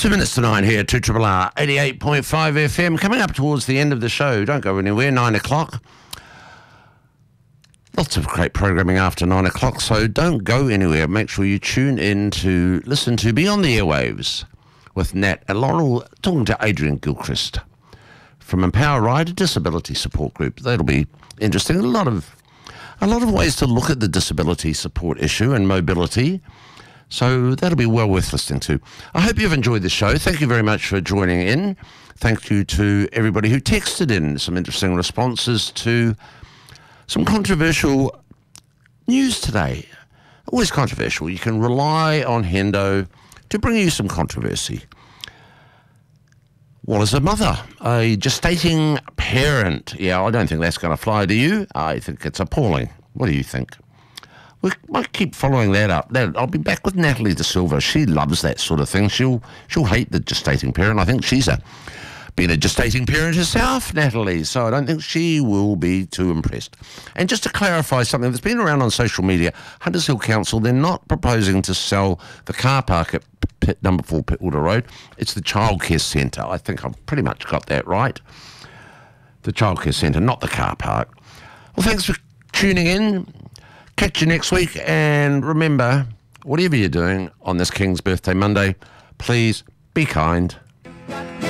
2 minutes to 9 here, 2RRR 88.5 FM. Coming up towards the end of the show, don't go anywhere, 9 o'clock. Lots of great programming after 9 o'clock, so don't go anywhere. Make sure you tune in to listen to Beyond the Airwaves with Nat and Laurel, talking to Adrian Gilchrist from Empower Ride, disability support group. That'll be interesting. A lot of ways to look at the disability support issue and mobility. So that'll be well worth listening to. I hope you've enjoyed the show. Thank you very much for joining in. Thank you to everybody who texted in some interesting responses to some controversial news today. Always controversial. You can rely on Hendo to bring you some controversy. Well, as a mother, a gestating parent, I don't think that's going to fly to you. I think it's appalling. What do you think? We might keep following that up. I'll be back with Natalie De Silva. She loves that sort of thing. She'll hate the gestating parent. I think she's been a gestating parent herself, Natalie, so I don't think she will be too impressed. And just to clarify something that's been around on social media, Hunters Hill Council, they're not proposing to sell the car park at number 4 Pittwater Road. It's the childcare centre. I think I've pretty much got that right. The childcare centre, not the car park. Well, thanks for tuning in. Catch you next week, and remember, whatever you're doing on this King's Birthday Monday, please be kind.